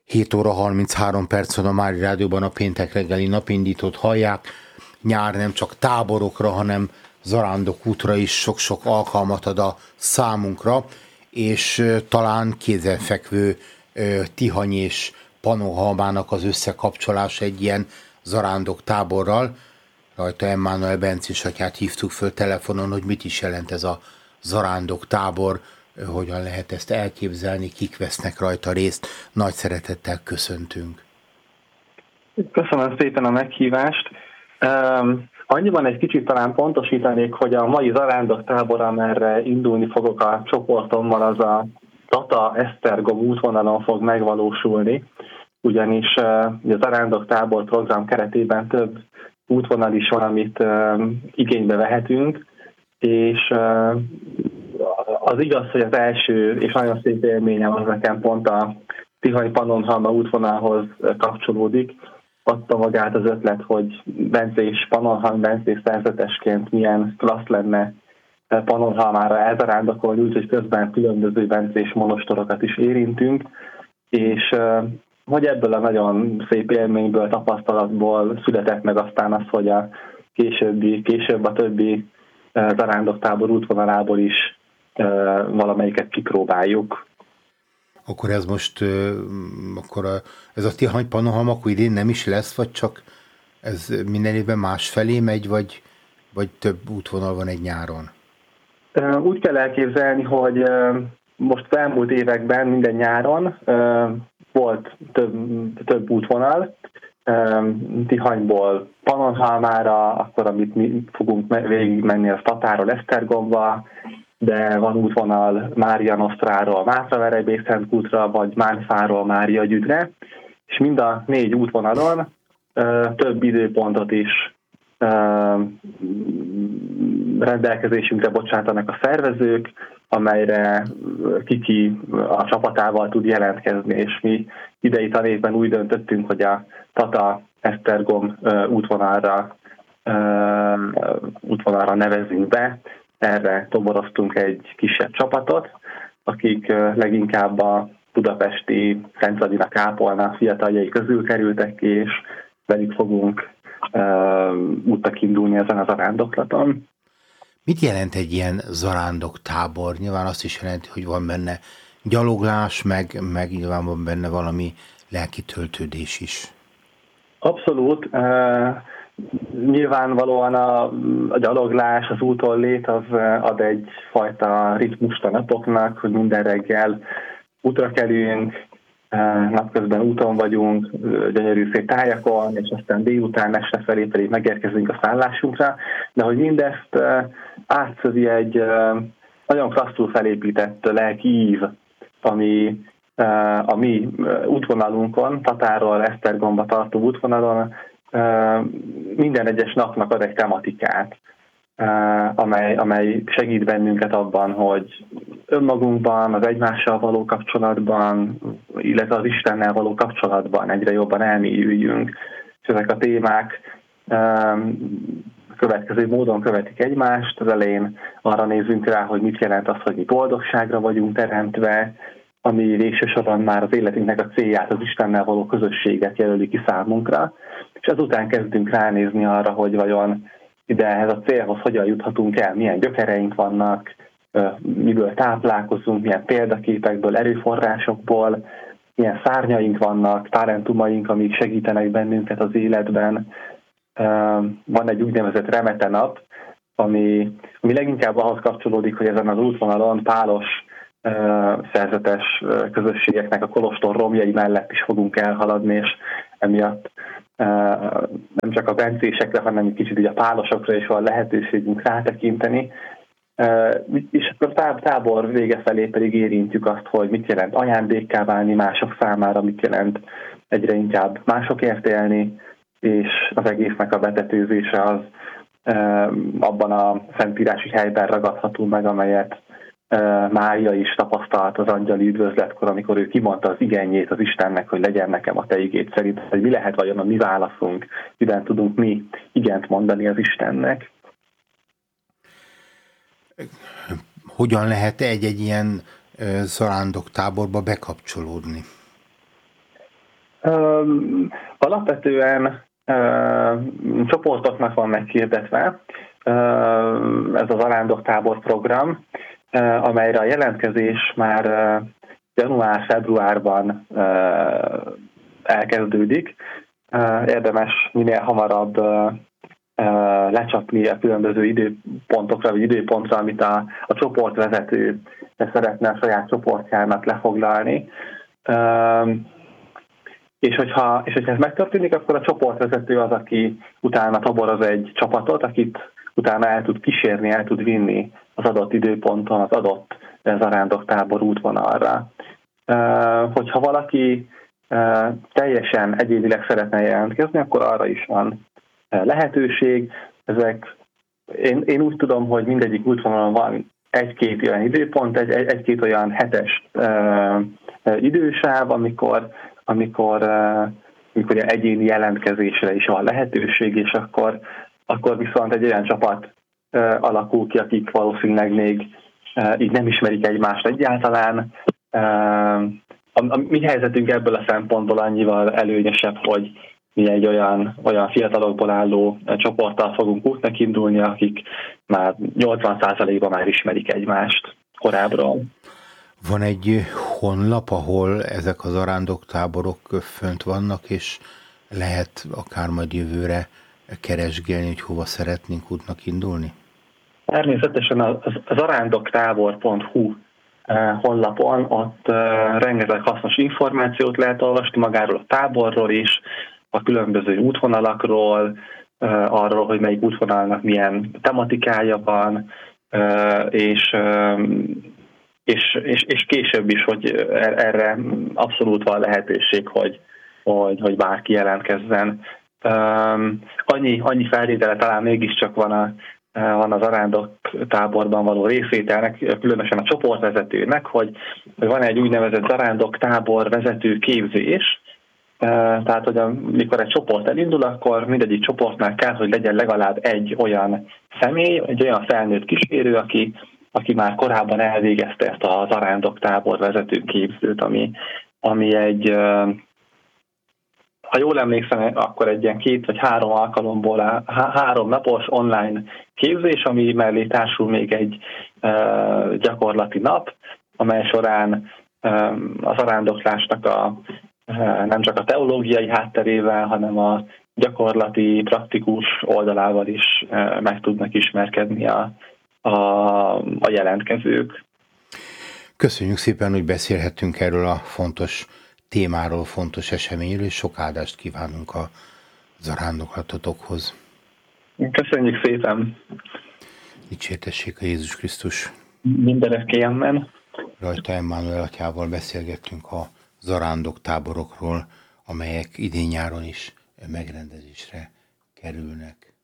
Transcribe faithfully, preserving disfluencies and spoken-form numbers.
hét óra harminchárom percen a Mári Rádióban a péntek reggeli napindítót hallják. Nyár nem csak táborokra, hanem zarándok útra is sok-sok alkalmat ad a számunkra, és talán kézenfekvő Tihany és Pannonhalmának az összekapcsolás egy ilyen zarándok táborral. Rajta Emmanuel Bencis atyát hívtuk föl telefonon, hogy mit is jelent ez a zarándok tábor, hogyan lehet ezt elképzelni, kik vesznek rajta részt. Nagy szeretettel köszöntünk. Köszönöm szépen a meghívást. Um, annyiban egy kicsit talán pontosítanék, hogy a mai zarándok tábor, amerre indulni fogok a csoportommal, az a Tata-Esztergom útvonalon fog megvalósulni, ugyanis uh, a zarándok tábor program keretében több útvonal is van, amit uh, igénybe vehetünk, és uh, az igaz, hogy az első és nagyon szép élményem az nekem pont a Tihany-Pannonhalma útvonalhoz kapcsolódik. Adta magát az ötlet, hogy Bence és Pannonhalm Bencés szerzetesként milyen klassz lenne Pannonhalmára elzarándokolni, úgyhogy közben különböző bencés monostorokat is érintünk, és hogy ebből a nagyon szép élményből, tapasztalatból született meg aztán az, hogy a későbbi, később a többi zarándoktábor útvonalából is valamelyiket kipróbáljuk. Akkor ez most, akkor a, ez a Tihany-Pannonhalm akkor idén nem is lesz, vagy csak ez minden évben másfelé megy, vagy, vagy több útvonal van egy nyáron? Úgy kell elképzelni, hogy most elmúlt években minden nyáron volt több, több útvonal, Tihanyból Pannonhalmára, akkor amit mi fogunk végig menni az Tatáról Esztergomba, de van útvonal Mária Nosztráról Mátraverebészszentkútra, vagy Mánfáról Mária Gyüdre, és mind a négy útvonalon ö, több időpontot is ö, rendelkezésünkre bocsátanak a szervezők, amelyre kiki a csapatával tud jelentkezni, és mi idei tanévben úgy döntöttünk, hogy a Tata-Esztergom útvonalra, ö, útvonalra nevezünk be. Erre toboroztunk egy kisebb csapatot, akik leginkább a budapesti Szent Adina kápolna fiataljai közül kerültek ki, és velük fogunk uh, útnak indulni ezen a zarándoklaton. Mit jelent egy ilyen zarándok tábor? Nyilván azt is jelenti, hogy van benne gyaloglás, meg, meg nyilván van benne valami lelki töltődés is. Abszolút. Uh, Nyilvánvalóan a, a gyaloglás, az úton lét az ad egyfajta ritmust a napoknak, hogy minden reggel útra kelünk, napközben úton vagyunk, gyönyörű szép tájakon, és aztán délután este felé pedig megérkezünk a szállásunkra, de hogy mindezt átszövi egy nagyon klasszul felépített lelki ív, ami a mi útvonalunkon, Tatáról Esztergomba tartó útvonalon minden egyes napnak ad egy tematikát, amely, amely segít bennünket abban, hogy önmagunkban, az egymással való kapcsolatban, illetve az Istennel való kapcsolatban egyre jobban elmélyüljünk. És ezek a témák következő módon követik egymást. Az elején arra nézzünk rá, hogy mit jelent az, hogy mi boldogságra vagyunk teremtve, ami végső soron már az életünknek a célját, az Istennel való közösséget jelöli ki számunkra, és azután kezdünk ránézni arra, hogy vajon ide ehhez a célhoz hogyan juthatunk el, milyen gyökereink vannak, miből táplálkozunk, milyen példaképekből, erőforrásokból, milyen szárnyaink vannak, talentumaink, amik segítenek bennünket az életben. Van egy úgynevezett remete nap, ami, ami leginkább ahhoz kapcsolódik, hogy ezen az útvonalon pálos szerzetes közösségeknek a kolostor romjai mellett is fogunk elhaladni, és emiatt nem csak a bencésekre, hanem egy kicsit így a pálosokra is van lehetőségünk rátekinteni. És akkor a tábor vége felé pedig érintjük azt, hogy mit jelent ajándékká válni mások számára, mit jelent egyre inkább másokért élni, és az egésznek a betetőzése az abban a szentírási helyben ragadható meg, amelyet Mária is tapasztalt az angyali üdvözletkor, amikor ő kimondta az igényét az Istennek, hogy legyen nekem a te igéd szerint, hogy mi lehet vajon a mi válaszunk, miben tudunk mi igent mondani az Istennek. Hogyan lehet egy-egy ilyen zarándok táborba bekapcsolódni? Um, alapvetően um, csoportoknak van meghirdetve um, ez az arándoktábor program, uh, amelyre a jelentkezés már uh, január-februárban uh, elkezdődik. Uh, érdemes minél hamarabb uh, uh, lecsapni a különböző időpontokra, vagy időpontra, amit a, a csoportvezető szeretne a saját csoportjának lefoglalni. Uh, és, hogyha, és hogyha ez megtörténik, akkor a csoportvezető az, aki utána toboroz egy csapatot, akit utána el tud kísérni, el tud vinni az adott időponton, az adott zarándoktábor útvonalra. Uh, hogyha valaki uh, teljesen egyénileg szeretne jelentkezni, akkor arra is van uh, lehetőség. Ezek, én, én úgy tudom, hogy mindegyik útvonalon van egy-két olyan időpont, egy, egy-két olyan hetes uh, idősáv, amikor, amikor, uh, amikor egyéni jelentkezésre is van lehetőség, és akkor, akkor viszont egy olyan csapat uh, alakul ki, akik valószínűleg még uh, így nem ismerik egymást egyáltalán. Uh, a, a mi helyzetünk ebből a szempontból annyival előnyösebb, hogy mi egy olyan, olyan fiatalokból álló csoporttal fogunk útnak indulni, akik már nyolcvan százalékban már ismerik egymást korábbról. Van egy honlap, ahol ezek az arándoktáborok fönt vannak, és lehet akár majd jövőre keresgélni, hogy hova szeretnénk útnak indulni? Természetesen az, az arándoktábor pont hu honlapon ott rengeteg hasznos információt lehet olvasni magáról a táborról is, a különböző útvonalakról, arról, hogy melyik útvonalnak milyen tematikája van, és, és, és, és később is, hogy erre abszolút van lehetőség, hogy, hogy, hogy bárki jelentkezzen. Annyi, annyi feltétele talán mégiscsak van, a, van az arándoktáborban való részvételnek, különösen a csoportvezetőnek, hogy, hogy van egy úgynevezett arándoktábor vezető képzés. Tehát, hogy amikor egy csoport elindul, akkor mindegyik csoportnál kell, hogy legyen legalább egy olyan személy, egy olyan felnőtt kísérő, aki, aki már korábban elvégezte ezt az arándoktábor vezető képzőt, ami, ami egy, ha jól emlékszem, akkor egy ilyen két vagy három alkalomból áll, három napos online képzés, ami mellé társul még egy gyakorlati nap, amely során az arándoklásnak a nem csak a teológiai hátterével, hanem a gyakorlati, praktikus oldalával is meg tudnak ismerkedni a, a, a jelentkezők. Köszönjük szépen, hogy beszélhettünk erről a fontos témáról, fontos eseményről, és sok áldást kívánunk a zarándoklatoktokhoz. Köszönjük szépen! Dicsértessék a Jézus Krisztus! Mindenek amen! Rajta Emmanuel atyával beszélgettünk a zarándoktáborokról, amelyek idén-nyáron is megrendezésre kerülnek.